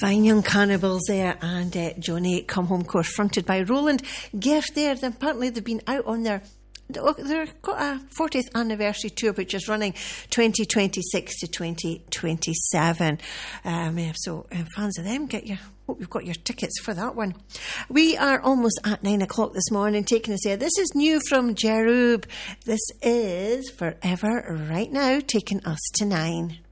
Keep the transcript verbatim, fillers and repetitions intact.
Fine Young Cannibals there, and uh, Johnny Come Home Course, fronted by Roland Gift there. Then apparently they've been out on their they've got a fortieth anniversary tour, which is running twenty twenty-six to twenty twenty-seven. Um, yeah, so uh, fans of them, get your hope you've got your tickets for that one. We are almost at nine o'clock this morning, taking us there. This is new from Jerub. This is Forever Right Now, taking us to nine.